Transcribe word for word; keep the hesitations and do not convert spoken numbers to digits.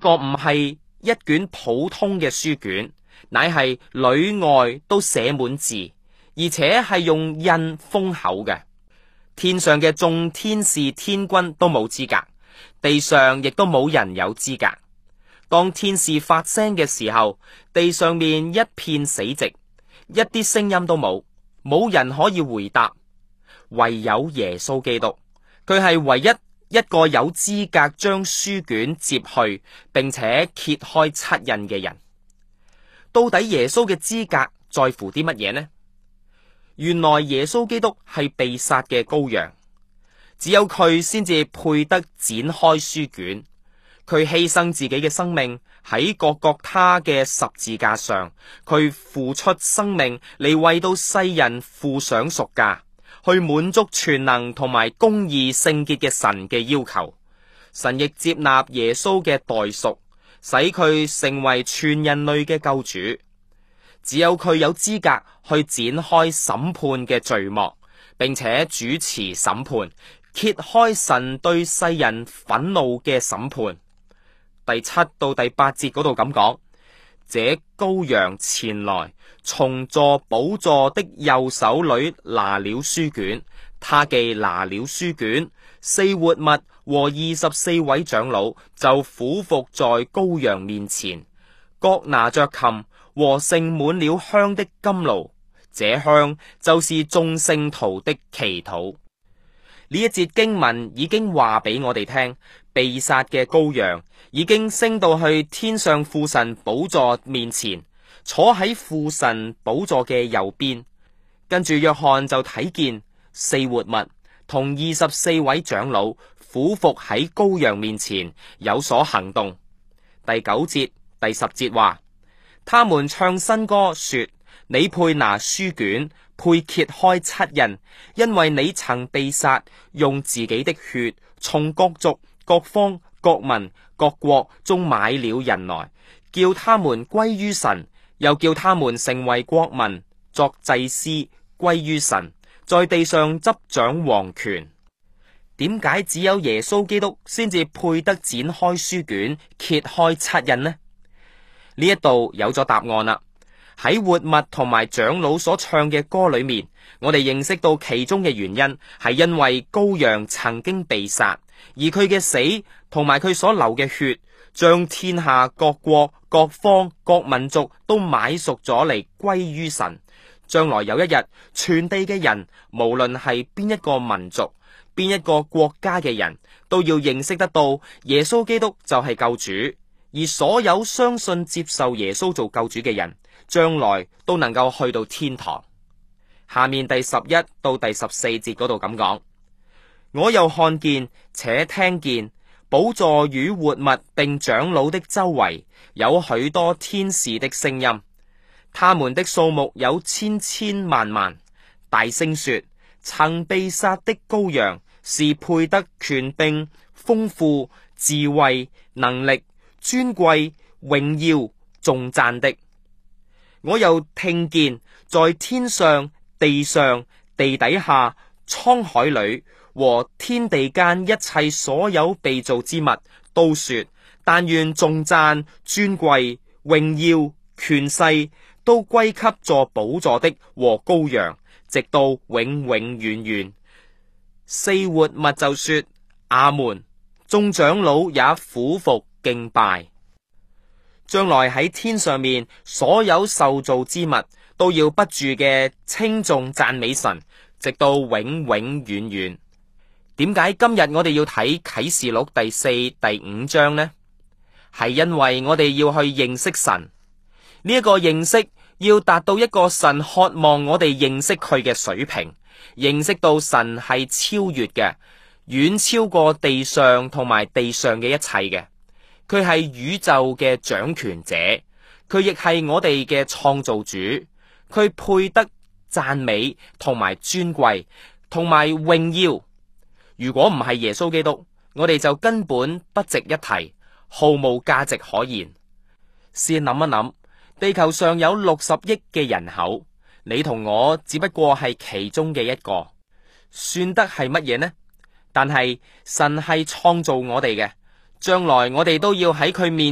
個唔係一卷普通嘅書卷，乃係裏外都寫滿字，而且係用印封口嘅。天上嘅眾天使天軍都冇資格，地上亦都冇人有資格。當天使發聲嘅時候，地上面一片死寂，一啲聲音都冇，冇人可以回答。唯有耶穌基督，佢係唯一一個有資格將書卷接去並且揭開七印嘅人。到底耶穌嘅資格在乎啲乜嘢呢？原來耶穌基督係被殺嘅羔羊，只有佢先至配得展開書卷。佢犧牲自己嘅生命喺各各他嘅十字架上，佢付出生命嚟為到世人付上贖價，去滿足全能同埋公義聖潔嘅神嘅要求。神亦接納耶穌嘅代贖，使佢成為全人類嘅救主。只有佢有資格去展開審判嘅序幕，並且主持審判，揭開神對世人憤怒嘅審判。第七到第八節嗰度咁講：這羔羊前來，從坐寶座的右手裏拿了書卷，他既拿了書卷，四活物和二十四位長老就俯伏在羔羊面前，各拿着琴和盛滿了香的甘露，這香就是眾聖徒的祈禱。呢一節經文已經話俾我哋聽，被殺嘅羔羊已經升到去天上父神寶座面前，坐喺父神寶座嘅右邊。跟住約翰就睇見四活物同二十四位長老俯伏喺羔羊面前有所行動。第九節、第十節話，他們唱新歌說：你配拿書卷，配揭開七印，因為你曾被殺，用自己的血從各族、各方、各民、各國中買了人來，叫他們歸於神，又叫他們成為國民，作祭司，歸於神，在地上執掌王權。點解只有耶穌基督先至配得展開書卷，揭開七印呢？呢一度有咗答案啦。喺活物同埋長老所唱嘅歌裏面，我哋認識到其中嘅原因係因為羔羊曾經被殺，而佢嘅死同埋佢所流嘅血，將天下各國、各方、各民族都買贖咗嚟歸於神。將來有一日，全地嘅人，無論係邊一個民族、邊一個國家嘅人，都要認識得到耶穌基督就係救主，而所有相信接受耶穌做救主嘅人，將來都能夠去到天堂。下面第十一到第十四節嗰度咁講：我又看見且聽見寶座與活物並長老的周圍有許多天使的聲音，他們的數目有千千萬萬，大聲說：曾被殺的羔羊是配得權柄、豐富、智慧、能力、尊貴、榮耀、頌讚的。我又聽見在天上、地上、地底下、滄海裏和天地間一切所有被造之物都說：但願頌讚、尊貴、榮耀、權勢都歸給坐寶座的和羔羊，直到永永遠遠。四活物就說：阿門。眾長老也俯伏敬拜。將來喺天上面，所有受造之物都要不住嘅稱頌讚美神，直到永永遠遠。點解今日我哋要睇啟示錄第四、第五章呢？係因為我哋要去認識神，呢一個認識要達到一個神渴望我哋認識佢嘅水平，認識到神係超越嘅，遠超過地上同埋地上嘅一切嘅。佢係宇宙嘅掌權者，佢亦係我哋嘅創造主，佢配得讚美同埋尊貴同埋榮耀。如果唔係耶穌基督，我哋就根本不值一提，毫無價值可言。試諗一諗，地球上有六十億嘅人口，你同我只不過係其中嘅一個，算得係乜嘢呢？但係神係創造我哋嘅。將來我哋都要喺佢面